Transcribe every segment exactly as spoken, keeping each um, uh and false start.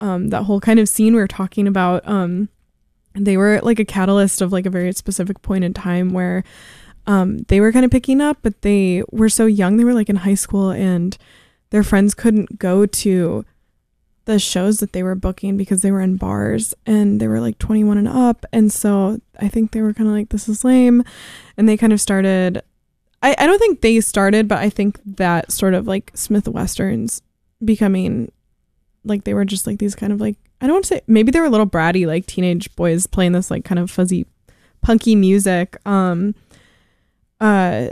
um, that whole kind of scene we were talking about, um, they were like a catalyst of like a very specific point in time where um, they were kind of picking up, but they were so young. They were like in high school and their friends couldn't go to the shows that they were booking because they were in bars and they were like twenty-one and up. And so I think they were kind of like, this is lame. And they kind of started, I, I don't think they started, but I think that sort of like Smith Westerns becoming like, they were just like these kind of like, I don't want to say, maybe they were little bratty, like teenage boys playing this like kind of fuzzy, punky music. Um, uh,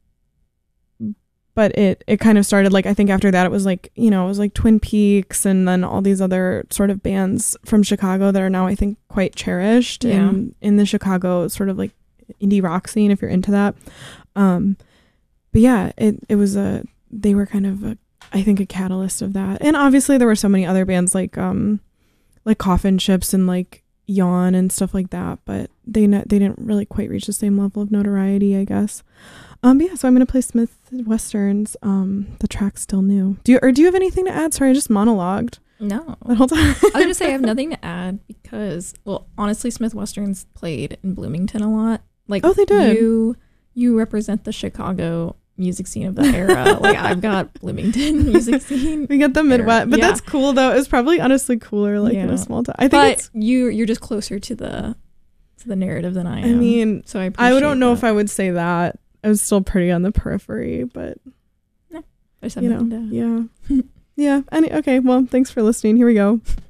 but it, it kind of started like, I think after that it was like, you know, it was like Twin Peaks and then all these other sort of bands from Chicago that are now, I think, quite cherished yeah. in, in the Chicago sort of like indie rock scene, if you're into that. Um, but yeah, it, it was a, they were kind of a, I think a catalyst of that. And obviously there were so many other bands like, um, like Coffin Chips and like Yawn and stuff like that, but they, ne- they didn't really quite reach the same level of notoriety, I guess. Um, but yeah, so I'm going to play Smith Westerns. Um, the track's still new. Do you, or do you have anything to add? Sorry, I just monologued. No. The whole time. I was going to say I have nothing to add because, well, honestly, Smith Westerns played in Bloomington a lot. Like, oh, they did. You, you represent the Chicago music scene of that era. Like, I've got Bloomington music scene. We get the Midwest, era. but yeah. that's cool though. It was probably honestly cooler, like yeah. in a small town. I think but it's, you, you're just closer to the, to the narrative than I am. I mean, so I, I don't know that. if I would say that. I was still pretty on the periphery, but no, there's you know, something to yeah, yeah. Any, okay, well, thanks for listening. Here we go.